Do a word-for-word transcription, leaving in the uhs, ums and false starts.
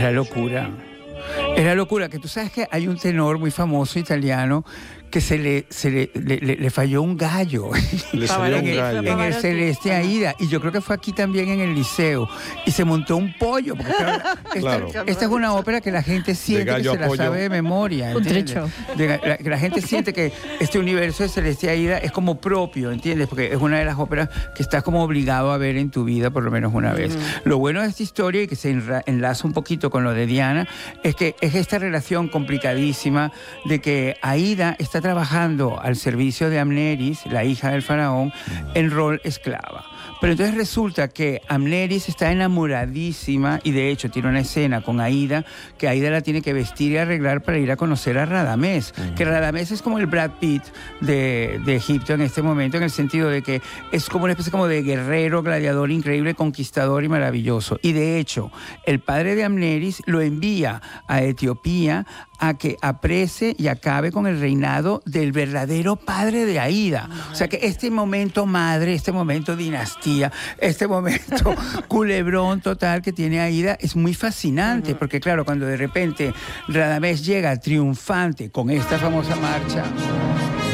Era locura. Era locura, que tú sabes que hay un tenor muy famoso italiano que se le, se le, le, le, le falló un gallo, Le salió en, un gallo. el, en el Celeste Aida, y yo creo que fue aquí también en el Liceo, y se montó un pollo, porque claro, esta, Claro. esta es una ópera que la gente siente que gallo se a la pollo. sabe de memoria, Un ¿entiendes? trecho. De la, la gente siente que este universo de Celeste Aida es como propio, ¿entiendes? Porque es una de las óperas que estás como obligado a ver en tu vida por lo menos una vez. Mm. Lo bueno de esta historia, y que se enra- enlaza un poquito con lo de Diana, es que es esta relación complicadísima de que Aida está trabajando al servicio de Amneris, la hija del faraón, en rol esclava. Pero entonces resulta que Amneris está enamoradísima, y de hecho tiene una escena con Aida, que Aida la tiene que vestir y arreglar para ir a conocer a Radamés, uh-huh. que Radamés es como el Brad Pitt de, de Egipto en este momento, en el sentido de que es como una especie como de guerrero, gladiador increíble, conquistador y maravilloso. Y de hecho, el padre de Amneris lo envía a Etiopía a que aprese y acabe con el reinado del verdadero padre de Aida. O sea que este momento madre, este momento dinastía, este momento culebrón total que tiene Aida es muy fascinante, uh-huh. porque claro, cuando de repente Radamés llega triunfante con esta famosa marcha